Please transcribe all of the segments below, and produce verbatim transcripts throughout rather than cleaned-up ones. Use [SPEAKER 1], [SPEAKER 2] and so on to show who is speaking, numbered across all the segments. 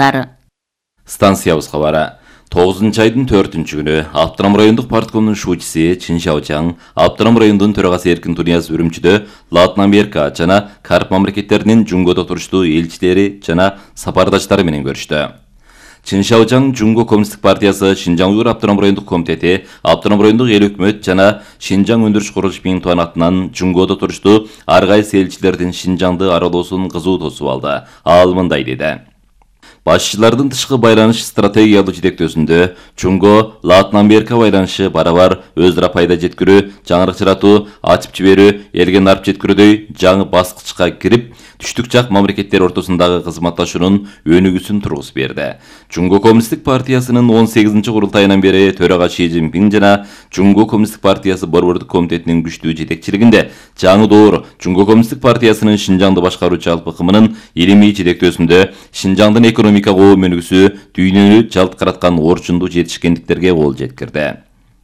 [SPEAKER 1] кылдыңыздар.
[SPEAKER 2] Станциябыз кабары. тогузунчу айдын төртүнчү күнү Аптырам райондук парткомдун шуучусы Чин Шаочаң, Аптырам райондун төрагасы Эркин Тунияз Үрүмчүдө Латын Америка жана Карп мамлекеттеринин Жунгодо туруштуу элчилери жана сапардаштары менен көрүштү. Чин Шаочаң Жунго Коммунисттик партиясы Шинжаң Уйгур Аптырам райондук комитети, Аптырам райондук эл өкмөт жана Шинжаң өндүрүш курулуш биңтуан атынан Жунгодо туруштуу ар кайсы элчилердин Шинжаңды аралоосун кызуу тосуп алды. Ал мындай деди. Башчылардын тышкы байланыш стратегиялык жетектөөсүндө Жунго Латын Америка байланышы барабар өз ара пайда жеткирүү, жаңырык жаратуу, ачып жиберүү, элге нарып жеткирүүдөй жаңы баскычка кирип, түштүк жак мамлекеттер ортосундагы кызматташуунун өнүгүүсүн тургузуп берди. Жунго Коммунисттик партиясынын он сегизинчи курултайынан бери төрага Ши Цзиньпин жана Жунго Коммунисттик партиясы борбордук комитетинин күчтүү жетекчилигинде жаңы доор Жунго Коммунисттик партиясынын Шинжаңды башкаруучу жалпы кымынын илимий жетектөөсүндө Шинжаңдын экономика коо өнүгүүсү дүйнөнү жалт караткан орчундуу жетишкендиктерге кол жеткирди.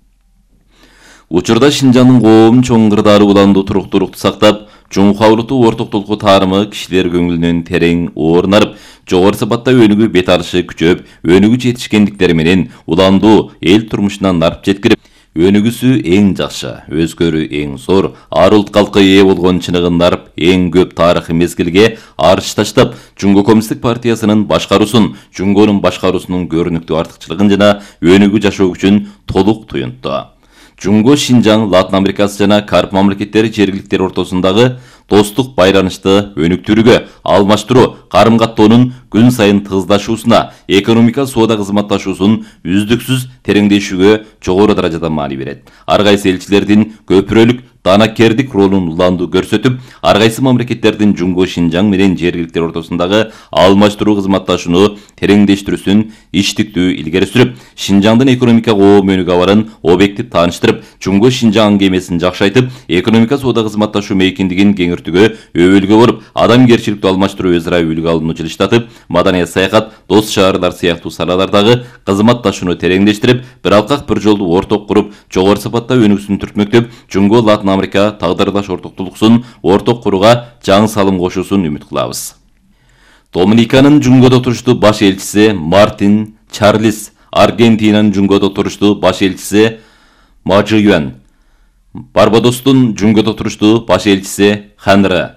[SPEAKER 2] Учурда Шинжаңдын коом чоң кырдаары уланду туруктуулукту сактап, жумхалыктуу ортоктулукку таарымы кишилер көңүлүнөн терең орнарып, жогору сапатта өнүгүү бет алышы күчөп, өнүгүү жетишкендиктери менен уландуу эл турмушунан нарып жеткирип, өнүгүүсү эң жакшы, өзгөрүү эң зор, ар улт калкка ээ болгон чыныгын нарып, эң көп тарыхый мезгилге арыш таштап, Жунго Коммунисттик партиясынын башкаруусун, Жунгонун башкаруусунун көрүнүктүү артыкчылыгын жана өнүгүү жашоо күчүн толук туюнтту. Жунго Шинжаң, Латын Америкасы жана Карп мамлекеттери жергиликтер ортосундагы достук байланышты өнүктүрүүгө, алмаштыруу, карым-каттоонун күн сайын тыгыздашуусуна, экономика соода кызматташуусун үздүксүз тереңдешүүгө жогору даражада маани берет. Ар кайсы элчилердин көпүрөлүк данакердик ролун уландуу көрсөтүп, ар кайсы мамлекеттердин Жунго Шинжаң менен жергиликтер ортосундагы алмаштыруу кызматташууну тереңдештирүүсүн иштиктүү илгери сүрүп, Шинжаңдын экономика коом өнүгүү абарын объектив тааныштырып, Жунго Шинжаң аңгемесин жакшайтып, экономика соода кызматташуу мейкиндигин кеңиртүүгө өбөлгө болуп, адамгерчиликтүү алмаштыруу өз ара үлгү алууну жылыштатып, маданият саякат, дос шаарлар сыяктуу салалардагы кызматташууну тереңдештирип, бир алкак бир жолду орток куруп, жогору сапатта өнүгүүсүн түртмөктөп, Жунго Латын Америка тагдырдаш ортоктулуксун орток курууга жаңы салым кошуусун үмүт кылабыз. Доминиканын Жунгодо туруштуу баш элчиси Мартин Чарлис, Аргентинанын Жунгодо туруштуу баш элчиси Мажи Юан, Барбадостун Жунгодо туруштуу баш элчиси Ханры,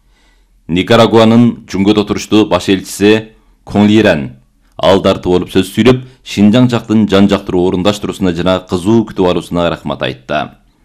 [SPEAKER 2] Никарагуанын Жунгодо туруштуу баш элчиси Конлиран ал дарты болуп сөз сүйлөп, Шинжаң жактын жан жактыруу орундаштыруусуна жана кызуу күтүп алуусуна рахмат айтты.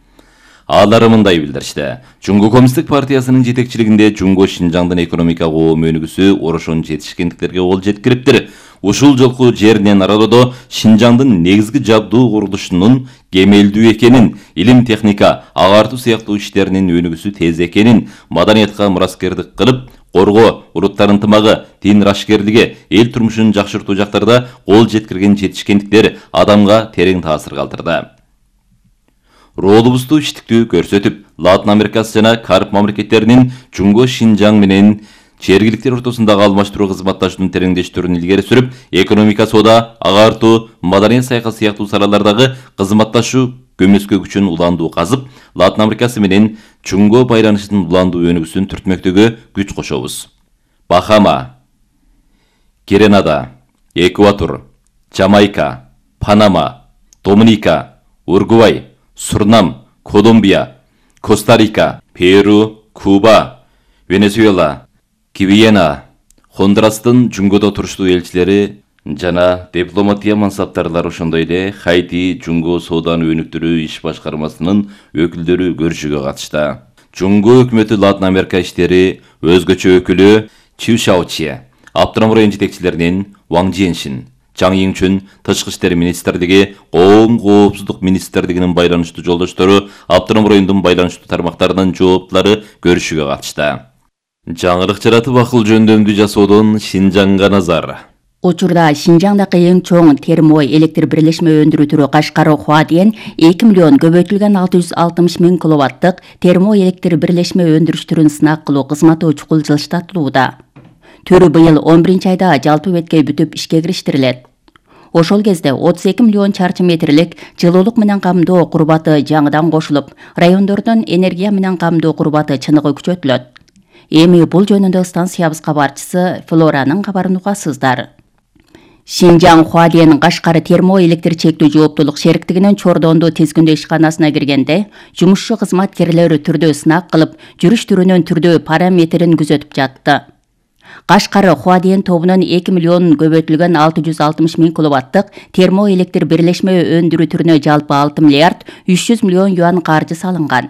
[SPEAKER 2] Алары мындай билдиришти. Жунго Коммунисттик партиясынын жетекчилигинде Жунго Шинжаңдын экономика коом өнүгүүсү орошон жетишкендиктерге кол жеткириптир. Ушул жолку жеринен аралоодо Шинжаңдын негизги жабдуу курулушунун кемелдүү экенин, илим техника, агартуу сыяктуу иштеринин өнүгүүсү тез экенин, маданиятка мураскердик кылып, коргоо, уруттар ынтымагы, дин рашкерлиги, эл турмушун жакшыртуу жактарда кол жеткирген жетишкендиктер адамга терең таасир калтырды. Ролубузду иштиктүү көрсөтүп, Латын Америкасы жана Карп мамлекеттеринин Жунго Шинжаң менен жергиликтер ортосундагы алмаштыруу кызматташуунун тереңдештирүүнү илгери сүрүп, экономика соода, агартуу, маданият саякат сыяктуу салалардагы кызматташуу көмөскө күчүн уландуу казып, Латын Америкасы менен Жунго байланышынын уландуу өнүгүүсүн түртмөктөгө күч кошобуз. Бахама, Гренада, Эквадор, Жамайка, Панама, Доминика, Уругвай, Сурнам, Колумбия, Коста-Рика, Перу, Куба, Венесуэла, Гвиана, Хондурастын Жунгодо туруштуу элчилери жана дипломатия мансаптарлары, ошондой эле Хайти Жунго сооданы өнүктүрүү иш башкармасынын өкүлдөрү көрүшүүгө катышты. Жунго өкмөтү Латын Америка иштери өзгөчө өкүлү Чу Шаочи, Аптырам район жетекчилеринен Ваң Жиэншин, Чаң Йиңчүн, Тышкы иштер министрлиги, коом коопсуздук министрлигинин байланыштуу жолдоштору, Аптырам райондун байланыштуу тармактарынын жооптулары көрүшүүгө катышты. Жаңырык жаратып акыл жөндөмдү жасоодон Шинжаңга назар.
[SPEAKER 1] Учурда Шинжаңдагы эң чоң термо электр бирлешме өндүрүү түрү Кашкар Хуадиен эки миллион көбөйтүлгөн алты жүз алтымыш миң киловаттык термо электр бирлешме өндүрүш түрүн сынак кылуу кызматы учкул жылыштатылууда. Түрү быйыл он биринчи айда жалпы беткей бүтүп ишке кириштирилет. Ошол кезде отуз эки миллион чарчы метрлик жылуулук менен камдоо курбаты жаңыдан кошулуп, райондордон энергия менен камдоо курбаты чыныгы күчөтүлөт. Эми бул жөнүндө станциябыз кабарчысы Флоранын кабарын угасыздар. Шинжаң Хуаден Кашкар термоэлектр чектүү жооптулук шериктигинин Чордондо тизгиндөө ишканасына киргенде, жумушчу кызматкерлери түрдө сынак кылып, жүрүш түрүнүн түрдө параметрин күзөтүп жатты. Кашкар Хуаден тобунун эки миллион көбөйтүлгөн алты жүз алтымыш миң киловаттык термоэлектр бирлешме өндүрүү түрүнө жалпы алты миллиард үч жүз миллион юан каржы салынган.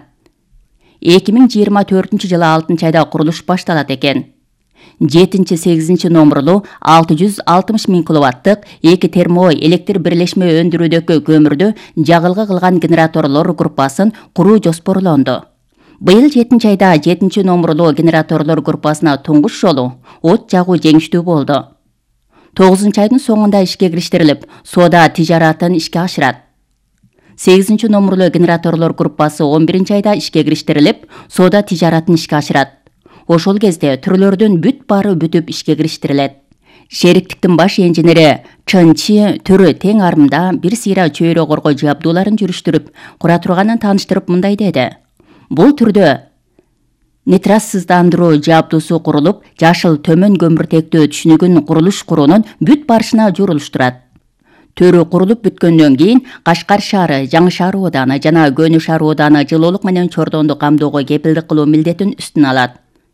[SPEAKER 1] эки миң жыйырма төртүнчү жылы алтынчы айда курулуш башталат экен. жетинчи сегизинчи номурлуу алты жүз алтымыш миң киловаттык эки термоэлектр бирлешме өндүрүүдөгү көмүрдү жагылгы кылган генераторлор группасын куруу жоспорлонду. Быйыл жетинчи айда жетинчи номурлуу генераторлор группасына туңгуш жолу от жагуу жеңиштүү болду. тогузунчу айдын соңунда ишке кириштирилип, соода тижаратын ишке ашырат. сегизинчи номурлуу генераторлор группасы он биринчи айда ишке кириштирилип, соода тижаратын ишке ашырат. Ошол кезде түрлөрдүн бүт баары бүтүп ишке кириштирилет. Шериктиктин баш инженери Чын Чи түрү тең арымда бир сыйра чөйрө коргоо жабдууларын жүрүштүрүп, кура турганын тааныштырып мындай деди. Бул түрдө нитрассыздандыруу жабдуусу курулуп, жашыл төмөн көмүртектөө түшүнүгүн курулуш куруунун бүт барышына журулуштурат. Төрү курулуп бүткөндөн кийин Кашкар шаары, Жаңы шаар ооданы жана Көнү шаар ооданы жылуулук менен Чордонду камдоого кепилдик кылуу милдетин үстүнө алат.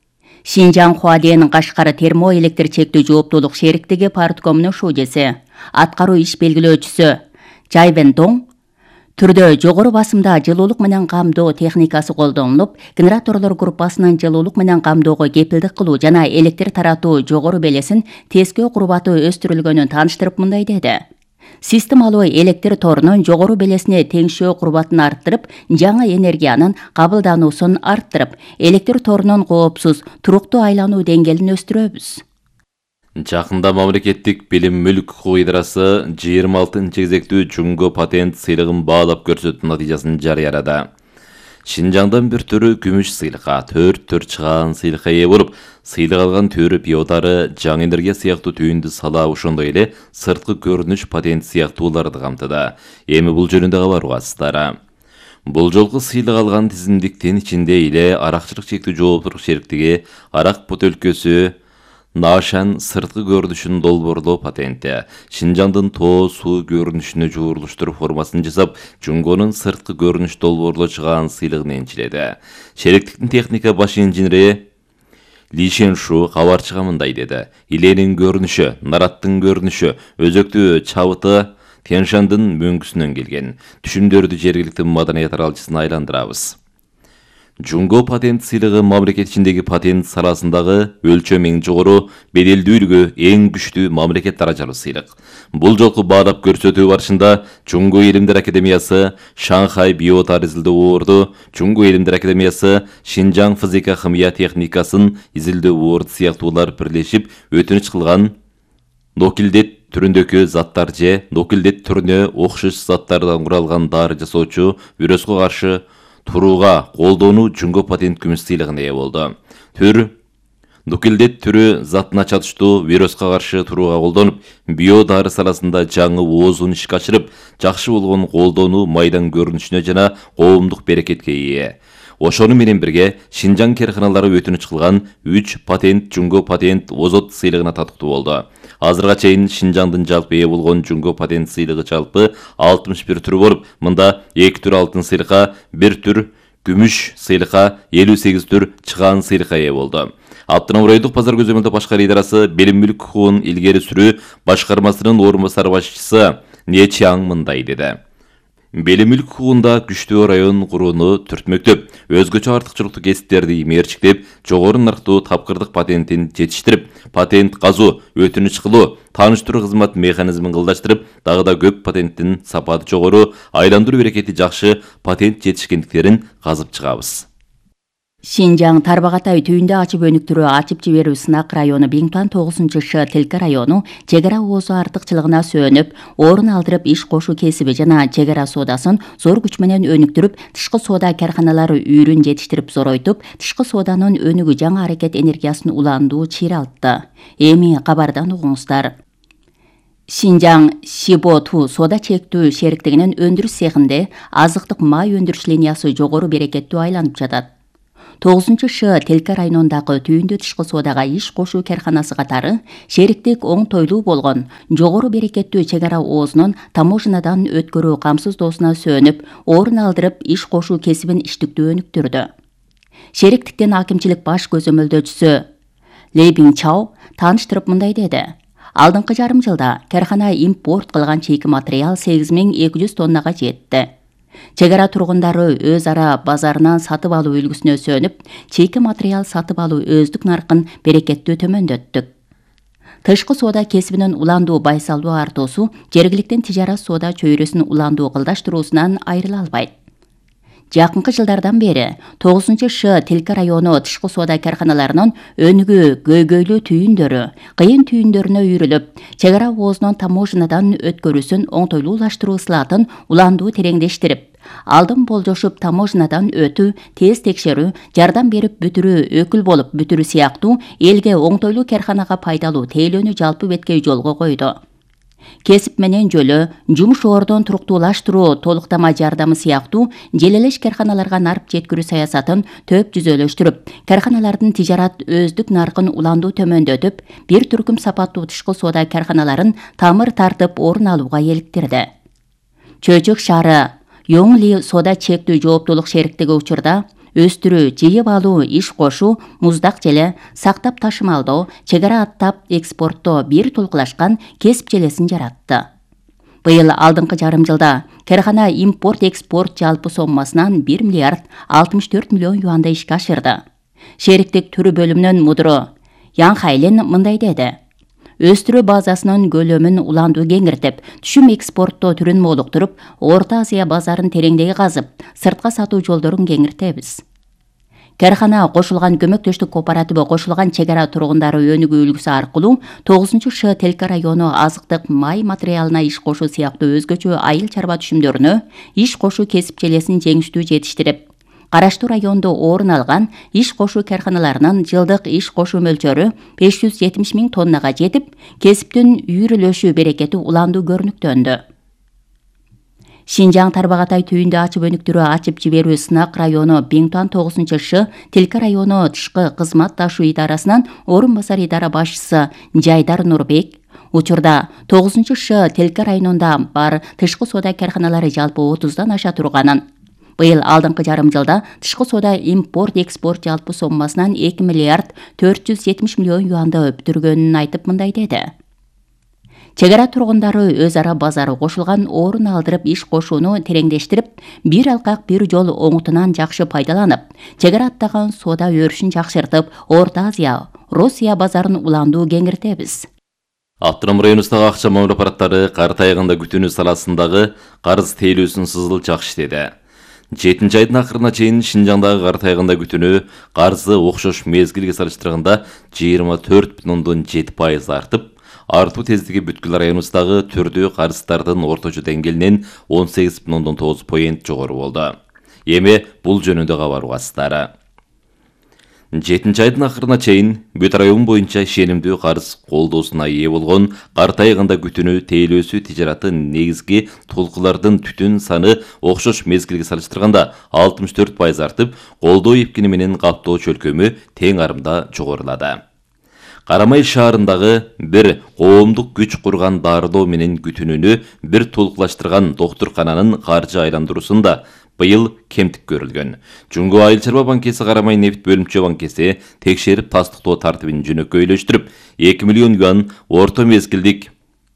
[SPEAKER 1] Шинжаң Хуаден Кашкар термоэлектр чектүү жооптулук шериктиги парткомунун шужеси, аткаруу иш белгилөөчүсү Жайвен Доң түрдө жогору басымда жылуулук менен камдоо техникасы колдонулуп, генераторлор группасынын жылуулук менен камдоого кепилдик кылуу жана электр таратуу жогору белесин тескөө курбаты өстүрүлгөнүн тааныштырып мындай деди. Системалуу электр торунун жогору белесине теңшөө курбатын арттырып, жаңы энергиянын кабылдануусун арттырып, электр торунун коопсуз, туруктуу айлануу деңгээлин өстүрөбүз.
[SPEAKER 2] Жакында мамлекеттик билим мүлк укугу идарасы жыйырма алтынчы кезектүү Жунго патент сыйлыгын баалап көрсөтүү натыйжасын жарыялады. Шинжаңдан бир түрү күмүш сыйлыкка, төрт түр чыгаан сыйлыкка ээ болуп, сыйлык алган төрү биодары, жаңы энергия сыяктуу түйүндү сала ошондой эле сырткы көрүнүш патент сыяктууларды камтыды. Эми бул жөнүндө кабар угасыздар. Бул жолку сыйлык алган тизимдиктин ичинде эле аракчылык чектүү жооптулук шериктиги арак бөтөлкөсү Нашан сырткы көрүнүшүн долбоорлоо патенти, Шинжаңдын тоо суу көрүнүшүнө жуурулуштуруп формасын жасап, Жунгонун сырткы көрүнүш долбоорлоо чыгаан сыйлыгын энчиледи. Шериктиктин техника баш инженери Ли Шеншу кабарчыга мындай деди. Иленин көрүнүшү, нараттын көрүнүшү, өзөктүү чабыты Тяньшандын мөңгүсүнөн келген. Түшүмдөрдү жергиликтүү маданият аралчысына айландырабыз. Жунго патент сыйлыгы мамлекет ичиндеги патент саласындагы өлчөм эң жогору, беделдүүлүгү эң күчтүү мамлекет даражалуу сыйлык. Бул жолку баалап көрсөтүү барышында Жунго илимдер академиясы Шанхай биотар изилдөө орду, Жунго илимдер академиясы Шинжаң физика химия техникасын изилдөө орду сыяктуулар бирлешип өтүнүч кылган нокилдет түрүндөгү заттар же нокилдет түрүнө окшош заттардан куралган дары жасоочу вируско каршы турууга колдонуу Жунго патент күмүш сыйлыгына ээ болду. Түр нукилдет түрү затына чатыштуу вируска каршы турууга колдонуп, био дары саласында жаңы оозун ишке ашырып, жакшы болгон колдонуу майдан көрүнүшүнө жана коомдук берекетке ээ. Ошону менен бирге Шинжаң керканалары өтүнүч кылган үч патент Жунго патент озот сыйлыгына татыктуу болду. Азырга чейин Шинжаңдын жалпы ээ болгон Жунго патент сыйлыгы жалпы алтымыш бир түрү болуп, мында эки түр алтын сыйлыкка, бир түр күмүш сыйлыкка, элүү сегиз түр чыгаан сыйлыкка ээ болду. Автономдук райондук базар көзөмөлдөө башкаруу идарасы билим мүлк укугун илгери сүрүү башкармасынын орун басары башчысы Не Чаң мындай деди. Билим мүлк укугунда күчтүү район курууну түртмөктөп, өзгөчө артыкчылыктуу кесиптерди имээрчиктеп, жогору нарктуу тапкырдык патентин жетиштирип, патент казуу, өтүнүч кылуу, тааныштыруу кызмат механизмин кылдаштырып, дагы да көп патенттин сапаты жогору, айландыруу берекети жакшы патент жетишкендиктерин казып чыгабыз.
[SPEAKER 1] Шинжаң Тарбағатай түйүндө ачып өнүктүрүү ачып жиберүү сынак району Биңтуан тогузунчу Ш Тилке району чек ара оозу артыкчылыгына сөөнүп, орун алдырып иш кошуу кесиби жана чек ара соодасын зор күч менен өнүктүрүп, тышкы соода карканалары үйрүн жетиштирип зоройтуп, тышкы сооданын өнүгүү жаңы аракет энергиясын уландуу чыйралтты. Эми кабардан угуңуздар. Шинжаң Шибо-Ту соода чектүү шериктигинин өндүрүш цехинде азыктык май өндүрүш линиясы жогору берекеттүү айланып жатат. тогузунчу ш Телка районундагы түйүндү тышкы соодага иш кошуу карканасы катары шериктик оңтойлуу болгон жогору берекеттүү чек ара оозунун таможнядан өткөрүү камсыздоосуна сөөнүп, орун алдырып иш кошуу кесибин иштиктүү өнүктүрдү. Шериктиктин акимчилик баш көзөмөлдөөчүсү Лей Бинчао тааныштырып мындай деди. Алдыңкы жарым жылда кархана импорт кылган чейки материал сегиз миң эки жүз тоннага жетти. Чек ара тургундары өз ара базарынан сатып алуу үлгүсүнө сөнүп, чейки материал сатып алуу өздүк наркын берекеттүү төмөндөттүк. Тышкы соода кесибинин уландуу байсалдуу артуусу жергиликтин тижарат соода чөйрөсүн уландуу кылдаштыруусунан айрыла албайт. Жакынкы жылдардан бери тогузунчу ш Телка району тышкы соода карканаларынын өнүгүү көйгөйлүү түйүндөрү, кыйын түйүндөрүнө үйрүлүп, чек ара оозунун таможнядан өткөрүүсүн оңтойлуулаштыруу ысылатын уландуу тереңдештирип, алдын болжошуп таможнядан өтүү, тез текшерүү, жардам берип бүтүрүү, өкүл болуп бүтүрүү сыяктуу элге оңтойлуу карханага пайдалуу тейлөөнү жалпы беткей жолго койду. Кесип менен жөлө, жумуш ордун туруктуулаштыруу, толуктама жардамы сыяктуу желелеш карханаларга нарп жеткирүү саясатын төп жүзөлөштүрүп, карханалардын тижарат өздүк наркын уландуу төмөндөтүп, бир түркүм сапаттуу тышкы соода карханаларын тамыр тартып орун алууга эликтирди. Чөйчөк шаары Йоңли соода чектүү жооптуулук шериктиги учурда өстүрүү, жыйып алуу, иш кошуу, муздак желе, сактап ташымалдоо, чек ара аттап экспорттоо бир толкулашкан кесип желесин жаратты. Быйыл алдыңкы жарым жылда кархана импорт-экспорт жалпы соммасынан бир миллиард алтымыш төрт миллион юанды ишке ашырды. Шериктик түрү бөлүмүнүн мудуру Ян Хайлен мындай деди. Өстүрүү базасынын көлөмүн уландуу кеңиртип, түшүм экспорттоо түрүн молуктуруп, Орто Азия базарын тереңдей казып, сыртка сатуу жолдорун кеңиртебиз. Кархана кошулган көмөктөштүк кооператиби кошулган чек ара тургундары өнүгүү үлгүсү аркылуу тогузунчу ш Телка району азыктык май материалына иш кошуу сыяктуу өзгөчө айыл чарба түшүмдөрүнө иш кошуу кесип желесин жеңиштүү жетиштирип, караштуу райондо орун алган иш кошуу карханаларынын жылдык иш кошуу мөлчөрү беш жүз жетимиш миң тоннага жетип, кесиптин үйрүлөшү берекети уландуу көрүнүктөндү. Шинжаң Тарбағатай түйүндү ачып өнүктүрүү ачып жиберүү сынак району Беңтуан тогузунчу ш Телка району тышкы кызмат ташуу идарасынан орун басар идара башчысы Жайдар Нурбек учурда тогузунчу ш Телка районунда бар тышкы соода карханалары жалпы отуздан аша турганын, быйыл алдыңкы жарым жылда тышкы соода импорт-экспорт жалпы соммасынан эки миллиард төрт жүз жетимиш миллион юанды өптүргөнүн айтып мындай деди. Чек ара тургундары өз ара базары кошулган орун алдырып иш кошууну тереңдештирип, бир алкак бир жол оңутунан жакшы пайдаланып, чек ара аттаган соода өрүшүн жакшыртып, Орто Азия, Россия базарын уландуу кеңиртебиз.
[SPEAKER 2] Автоном районундагы акча мамыр аппараттары кар тайгында күтүүнү саласындагы карыз тейлөөсүн сызыл жакшы деди. жетинчи айдын акырына чейин Шинжаңдагы кар тайгында күтүүнү карызы окшош мезгилге салыштырганда жыйырма төрт бүтүн ондон жети пайыз артып, артуу тездиги бүткүл районундагы түрдүү карыздардын орточо деңгээлинен он сегиз бүтүн ондон тогуз поинт жогору болду. Эми бул жөнүндө кабар угасыздары. жетинчи айдын акырына чейин бүт район боюнча ишенимдүү карыз колдоосуна ээ болгон кар тайгында күтүүнү тейлөөсү тижараты негизги толкулардын түтүн саны окшош мезгилге салыштырганда алтымыш төрт пайыз артып, колдоо эпкини менен каптоо чөлкөмү тең арымда жогорулады. Карамай шаарындагы бир коомдук күч курган дарылоо менен күтүүнүнү бир толкулаштырган доктуркананын каржы айландыруусунда быйыл кемтик көрүлгөн. Жунго айыл чарба банкеси Карамай нефт бөлүмчө банкеси текшерип тастыктоо тартибин жөнөкөйлөштүрүп, эки миллион юан орто мезгилдик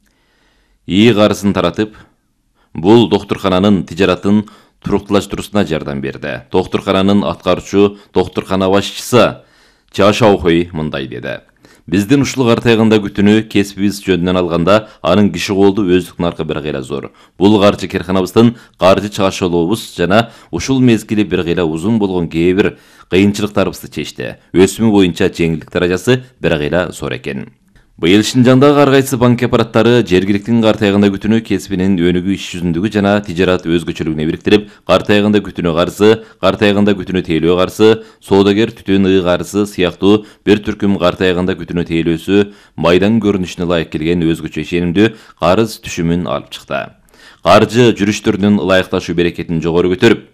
[SPEAKER 2] ии карызын таратып, бул доктуркананын тижаратын туруктуулаштыруусуна жардам берди. Доктуркананын аткаруучу доктуркана башчысы Чашаухой мындай деди. Биздин ушул кар тайгында күтүүнү кесибиз жөнүнөн алганда анын киши колду өздүк наркы бир кыйла зор. Бул каржы карханабыздын каржы чыгашылуубуз жана ушул мезгили бир кыйла узун болгон кээ бир кыйынчылыктарыбызды чечти. Өсүмү боюнча жеңилдик даражасы бир кыйла зор экен. Быйыл Шинжаңдагы ар кайсы банк аппараттары жергиликтин кар тайгында күтүүнү кесибинин өнүгүү иш жүзүндүгү жана тижарат өзгөчөлүгүнө бириктирип, кар тайгында күтүүнү карызы, кар тайгында күтүүнү тейлөө карызы, соодагер түтүн ыы карызы сыяктуу бир түркүм кар тайгында күтүүнү тейлөөсү майдан көрүнүшүнө ылайык келген өзгөчө ишенимдүү карыз түшүмүн алып чыкты. Каржы жүрүштөрүнүн ылайыкташуу берекетин жогору көтөрүп,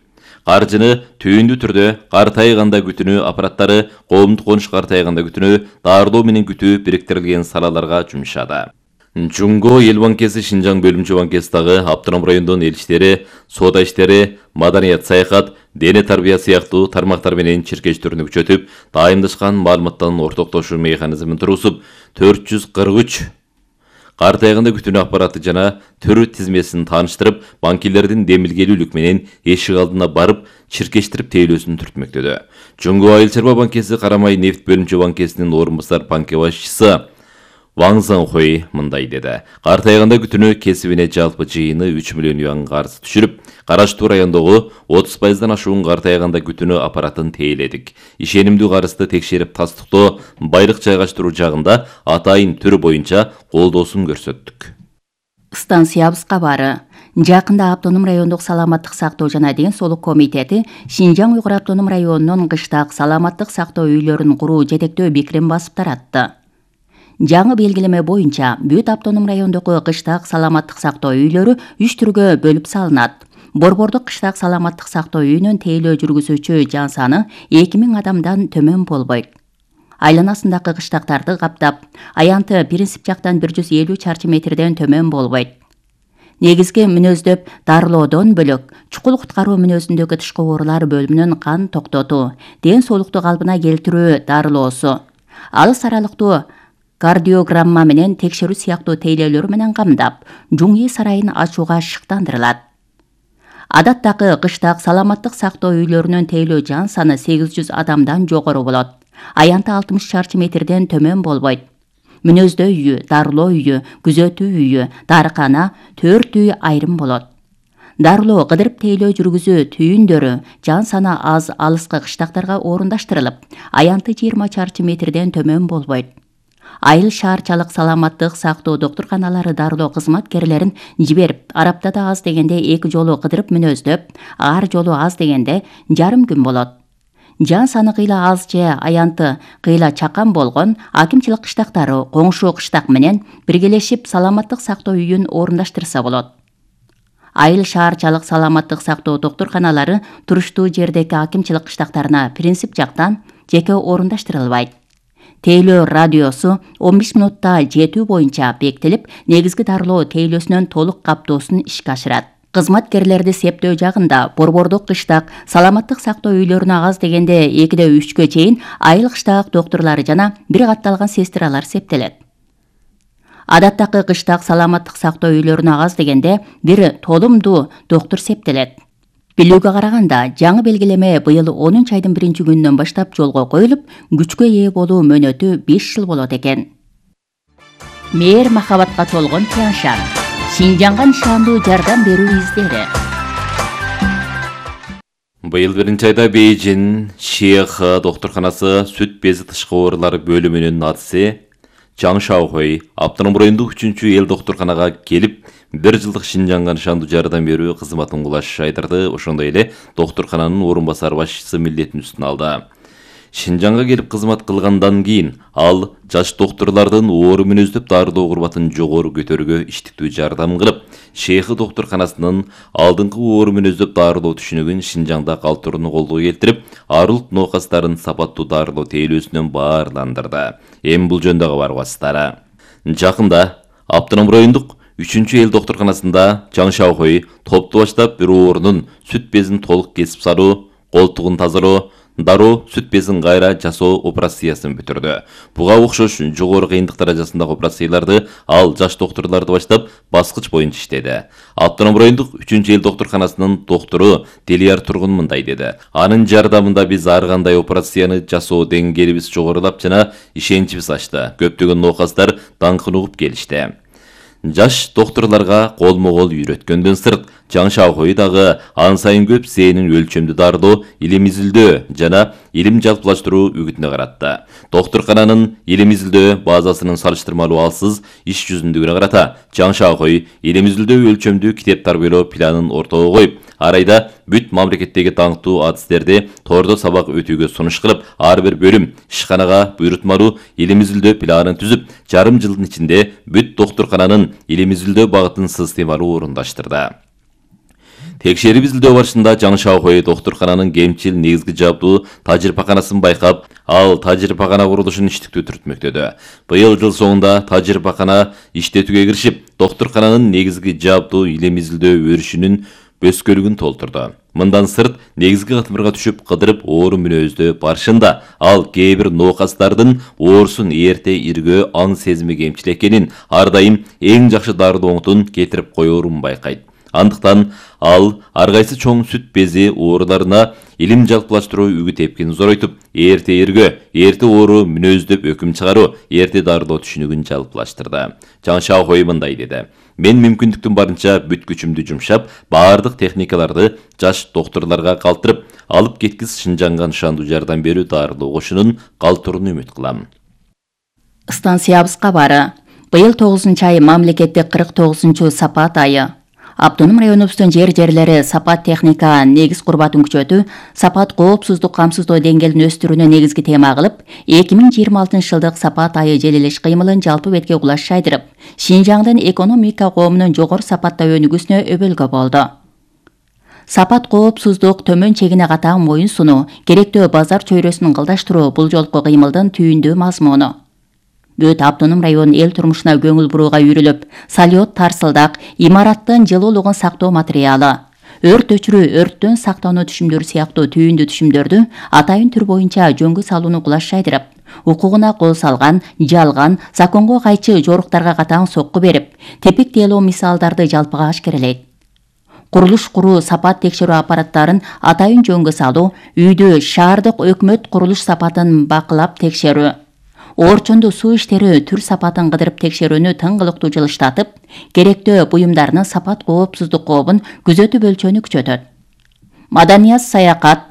[SPEAKER 2] каржыны түйүндүү түрдө картайганда күтүүнү аппараттары, коомдук конуш картайганда күтүүнү дарылоо менен күтүү бириктирилген салаларга жумшады. Жунго эл банкеси Шинжаң бөлүмчө банкесидагы Автоном райондун эл иштери, соода иштери, маданият саякат, дене тарбия сыяктуу тармактар менен чиркештөрүнү күчөтүп, дайымдашкан маалыматтан ортоктошуу механизмин тургузуп, төрт жүз кырк үч картайганда күтүүнү аппараты жана түрү тизмесин тааныштырып, банкилердин демилгелүүлүк менен эшик алдына барып, чиркештирип тейлөөсүн түртмөктөдү. Жунго Айыл чарба банкеси Карамай нефт бөлүмчө банкесинин орун басар банке башчысы Ваң Занхой мындай деди. Картайганда күтүүнү кесибине жалпы жыйыны үч миллион юан карыз түшүрүп, караштуу райондогу отуз пайыздан ашуун картайганда күтүүнү аппаратын тейледик. Ишенимдүү карызды текшерип тастыктоо, байлык жайгаштыруу жагында атайын түрү боюнча колдоосун көрсөттүк.
[SPEAKER 1] Станциябыз кабары. Жакында Автоном райондук саламаттык сактоо жана ден соолук комитети Шинжаң Уйгур Автоном районунун кыштак саламаттык сактоо үйлөрүн куруу жетектөө бекирин басып таратты. Жаңы белгилеме боюнча бүт Автоном райондогу кыштак саламаттык сактоо үйлөрү үч түргө бөлүп салынат. Борбордук кыштак саламаттык сактоо үйүнүн тейлөө жүргүзүүчү жан саны эки миң адамдан төмөн болбойт. Айланасындагы кыштактарды каптап, аянты принцип жактан бир жүз элүү чарчы метрден төмөн болбойт. Негизги мүнөздөп дарылоодон бөлөк чукул куткаруу мүнөзүндөгү тышкы оорулар бөлүмүнүн кан токтотуу, ден соолукту калыбына келтирүү дарылоосу, алыс аралыктуу кардиограмма менен текшерүү сыяктуу тейлөөлөр менен камдап, Жуңи сарайын ачууга шыктандырылат. Адаттагы кыштак саламаттык сактоо үйлөрүнүн тейлөө жан саны сегиз жүз адамдан жогору болот. Аянты алтымыш чарчы метрден төмөн болбойт. Мүнөздөө үйү, дарылоо үйү, күзөтүү үйү, дарыкана, төрт үй айрым болот. Дарылоо, кыдырып тейлөө жүргүзүү түйүндөрү жан саны аз алыскы кыштактарга орундаштырылып, аянты жыйырма чарчы метрден төмөн болбойт. Айыл шаарчалык саламаттык сактоо доктурканалары дарылоо кызматкерлерин жиберип, арапта да аз дегенде эки жолу кыдырып мүнөздөп, ар жолу аз дегенде жарым күн болот. Жан саны кыйла аз же аянты кыйла чакан болгон акимчилик кыштактары коңшу кыштак менен биргелешип саламаттык сактоо үйүн орундаштырса болот. Айыл шаарчалык саламаттык сактоо доктурканалары туруштуу жердеги акимчилик кыштактарына принцип жактан жеке орундаштырылбайт. Тейлөө радиосу он беш минутта жетүү боюнча бекитилип, негизги дарылоо тейлөөсүнөн толук каптоосун ишке ашырат. Кызматкерлерди септөө жагында борбордук кыштак саламаттык сактоо үйлөрүнө аз дегенде экиде үчкө чейин айыл кыштак доктурлары жана бир катталган сестралар септелет. Адаттагы кыштак саламаттык сактоо үйлөрүнө аз дегенде бир толумдуу доктур септелет. Билүүгө караганда, жаңы белгилеме быйыл онунчу айдын биринчи күнүнөн баштап жолго коюлуп, күчкө ээ болуу мөөнөтү беш жыл болот экен. Мээр махабатка толгон Тяншан. Шинжаңга нишандуу жардам берүү издери.
[SPEAKER 2] Быйыл биринчи айда Бейжин Шех доктурканасы сүт бези тышкы оорулары бөлүмүнүн атысы Чаң Шаохой Автоном райондук үчүнчү эл доктурканага келип, бир жылдык Шинжаңга нишандуу жардам берүү кызматын кулаш айтырды. Ошондой эле доктуркананын орун басар башчысы милдетин үстүнө алды. Шинжаңга келип кызмат кылгандан кийин ал жаш доктурлардын оору мүнөздөп дарылоо курбатын жогору көтөрүүгө иштиктүү жардам кылып, Шейхи доктурканасынын алдыңкы оору мүнөздөп дарылоо түшүнүгүн Шинжаңда калтырууну колдоо келтирип, арулук ноокастарын сапаттуу дарылоо тейлөөсүнөн баарландырды. Эми бул жөнүндө барбастары. Жакында Автоном райондук үчүнчү эл доктурканасында Чаң Шаохой топту баштап бир оорунун сүт безин толук кесип салуу, колтугун тазалоо, дароо сүт безин кайра жасоо операциясын бүтүрдү. Буга окшош жогору кыйындык даражасындагы операцияларды ал жаш доктурларды баштап баскыч боюнча иштеди. Автоном райондук үчүнчү эл доктурканасынын доктуру Делияр Тургун мындай деди. Анын жардамында биз ар кандай операцияны жасоо деңгээлибиз жогорулап жана ишеничибиз ачты. Көптөгөн ноокастар даңкын угуп келишти. Жаш доктурларга колмо-кол үйрөткөндөн сырт, Чаң Шаохой дагы ан сайын көп зээнин өлчөмдүү дарылоо, илим изилдөө жана илим жалпылаштыруу үгүтүнө каратты. Доктуркананын илим изилдөө базасынын салыштырмалуу алсыз иш жүзүндүгүнө карата Чаң Шаохой илим изилдөө өлчөмдүү китеп тарбиялоо планын ортого коюп, ар айда бүт мамлекеттеги даңктуу адистерди тордо сабак өтүүгө сунуш кылып, ар бир бөлүм ишканага буйрутмалуу илим изилдөө планын түзүп, жарым жылдын ичинде бүт доктуркананын илим изилдөө багытын системалуу орундаштырды. Текшерип изилдөө барышында Жаң Шаохой доктуркананын кемчил негизги жабдуу тажрыйбаканасын байкап, ал тажрыйбакана курулушун иштиктүү түртмөктөдө. Быйыл жыл соңунда тажрыйбакана иштетүүгө киришип, доктуркананын негизги жабдуу илим изилдөө өрүшүнүн бөскөлүгүн толтурду. Мындан сырт негизги катмырга түшүп кыдырып оору мүнөздө барышында ал кээ бир ноокастардын оорусун эрте иргөө аң сезими кемчил экенин, ар дайым эң жакшы дарылуу оңтун кетирип коерун байкайт. Андыктан ал ар кайсы чоң сүт бези ооруларына илим жалпылаштыруу үгүт тепкин зоройтуп, эрте иргөө, эрте оору мүнөздөп өкүм чыгаруу, эрте дарылоо түшүнүгүн жалпылаштырды. Жаң Шаохой мындай деди: Мен мүмкүндүктүн барынча бүт күчүмдү жумшап, баардык техникаларды жаш доктурларга калтырып, алып кеткис Шинжаңга ышандуу жардам берүү дарылоо кошунун калтырууну үмүт кылам.
[SPEAKER 1] Станциябыз кабары. Быйыл тогузунчу ай мамлекеттик кырк тогузунчу сапат айы. Автоном районубуздун жер-жерлери сапат техника негиз курбатын күчөтүү, сапат коопсуздук камсыздоо деңгээлин өстүрүүнү негизги тема кылып, эки миң жыйырма алтынчы жылдык сапат айы желелеш кыймылын жалпы бетке кулаш шайдырып, Шинжаңдын экономика коомунун жогору сапатта өнүгүүсүнө өбөлгө болду. Сапат коопсуздук төмөн чегине катаң моюн сунуу, керектөө базар чөйрөсүн кылдаштыруу бул жолку кыймылдын түйүндүү мазмуну. Бүт автоном район эл турмушуна көңүл бурууга үйрүлүп, салют тарсылдак, имараттын жылуулугун сактоо материалы, өрт өчүрүү, өрттөн сактануу түшүмдөрү сыяктуу түйүндүү түшүмдөрдү атайын түр боюнча жөнгө салууну кулаш шайдырып, укугуна кол салган, жалган, законго кайчы жоруктарга катаң сокку берип, тепик тейлоо мисалдарды жалпыга ашкерелейт. Курулуш куруу сапат текшерүү аппараттарын атайын жөнгө салуу, үйдө шаардык өкмөт курулуш сапатын бакылап текшерүү, орчунду суу иштери түр сапатын кыдырып текшерүүнү тыңгылыктуу жылыштатып, керектөө буюмдарынын сапат коопсуздук кообун күзөтүү бөлчөнү күчөтөт. Маданият саякат,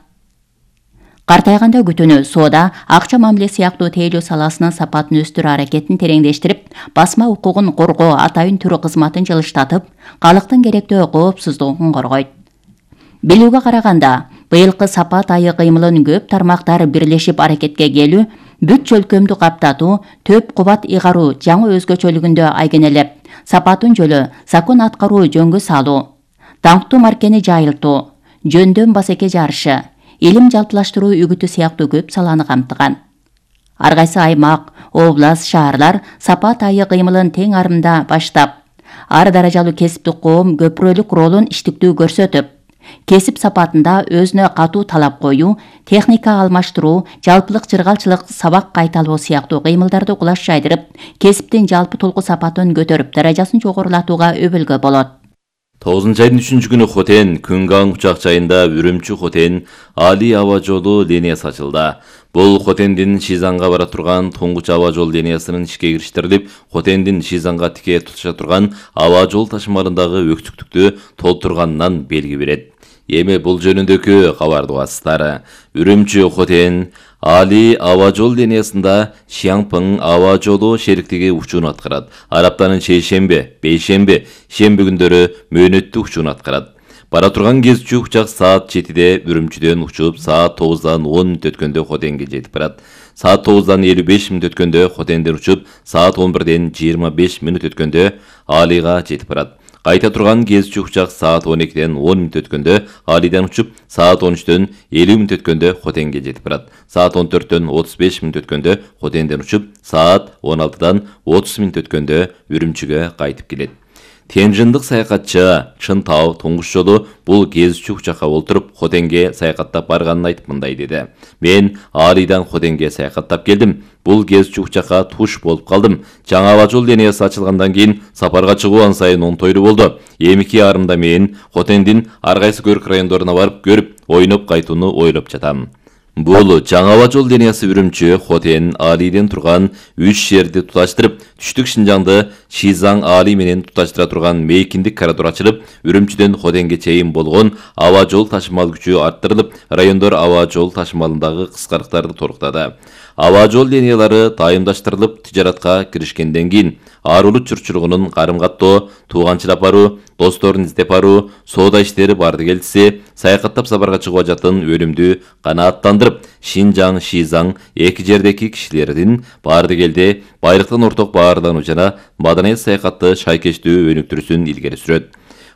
[SPEAKER 1] картайганда күтүүнү, соода, акча мамиле сыяктуу тейлөө саласынын сапатын өстүрүү аракетин тереңдештирип, басма укугун коргоо атайын түрү кызматын жылыштатып, калктын керектөө коопсуздугун коргойт. Билүүгө караганда, быйылкы сапат айы кыймылын көп тармактар бирлешип аракетке келүү, бүт чөлкөмдү каптатуу, төп кубат ыйгаруу жаңы өзгөчөлүгүндө айгенелеп, сапатын жөлө, закон аткаруу жөнгө салуу, даңктуу маркени жайылтуу, жөндөн басеке жарышы, илим жалпылаштыруу үгүтү сыяктуу көп саланы камтыган. Ар кайсы аймак, област, шаарлар сапат айы кыймылын тең арымда баштап, ар даражалуу кесиптик коом көпүрөлүк ролун иштиктүү көрсөтүп, кесип сапатында өзүнө катуу талап коюу, техника алмаштыруу, жалпылык жыргалчылык, сабак кайталоо сыяктуу кыймылдарды кулаш жайдырып, кесиптин жалпы толку сапатын көтөрүп, даражасын жогорулатууга өбөлгө болот.
[SPEAKER 2] тогузунчу айдын үчүнчү күнү Хотен Күнган учак жайында Үрүмчү Хотен Али аба жолу линиясы ачылды. Бул Хотендин Шизанга бара турган туңгуч аба жол линиясынын ишке кириштирилип, Хотендин Шизанга тике туташа турган аба жол ташымалындагы өксүктүктү толтурганынан белги берет. Эми бул жөнүндөгү кабарды угасыздар. Үрүмчү Хотен Али аба жол линиясында Шиаңпың аба жолу шериктиги учууну аткарат. Араптанын шейшемби, бейшемби, шемби күндөрү мөөнөттүү учууну аткарат. Бара турган кезчү учак саат жетиде Үрүмчүдөн учуп, саат тогуздан он мүнөт өткөндө Хотенге жетип барат. Саат тогуздан элүү беш мүнөт өткөндө Хотенден учуп, саат он бирден жыйырма беш мүнөт өткөндө Алига жетип барат. Кайта турган кезчү учак саат он экиден он мүнөт өткөндө Алиден учуп, саат он үчтөн элүү мүнөт өткөндө Хотенге жетип барат. Саат он төрттөн отуз беш мүнөт өткөндө Хотенден учуп, саат он алтыдан отуз мүнөт өткөндө Үрүмчүгө кайтып келет. Темжиндик саякатчы Чынтау туңгуч жолу бул кезчү учакка олтуруп Хотенге саякаттап барганын айтып мындай деди: Мен Алидан Хотенге саякаттап келдим. Бул кезчү учакка туш болуп калдым. Жаңы аба жол линиясы ачылгандан кийин сапарга чыгуу ан сайын онтойлуу болду. Эмики арымда мен Хотендин ар кайсы көрк райондоруна барып көрүп, ойноп кайтууну ойлоп жатам. Бул жаңы аба жол линиясы Үрүмчү, Хотен, Алиден турган үч жерди туташтырып, түштүк Шинжаңды Шизаң Али менен туташтыра турган мейкиндик коридор ачылып, Үрүмчүдөн Хотенге чейин болгон аба жол ташымал күчү арттырылып, райондор аба жол ташымалындагы кыскарыктарды толуктады. Аба жол линиялары дайымдаштырылып, тижаратка киришкенден кийин арулут журтчулугунун карым-каттоо, тууганчылап баруу, досторун издеп баруу, соода иштери барды келтиси, саякаттап сапарга чыгуу ажатын өнүмдүү канааттандырып, Шинжаң, Шизаң эки жердеги кишилердин барды келди байлыктын орток баарлануу жана маданият саякатты шайкештүү өнүктүрүүсүн илгери сүрөт.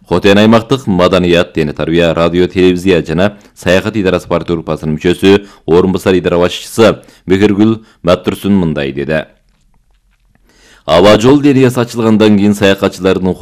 [SPEAKER 2] Хотен аймактык маданият, дене тарбия, радио, телевизия жана саякат идарасы партия группасынын мүчөсү, орун басар идара башчысы Бекиргүл Маттурсун мындай деди. Аба жол дарыясы ачылгандан кийин саякатчылардын